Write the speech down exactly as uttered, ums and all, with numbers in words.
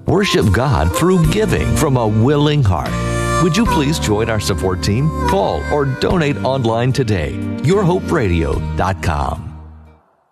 Worship God through giving from a willing heart. Would you please join our support team? Call or donate online today. your hope radio dot com.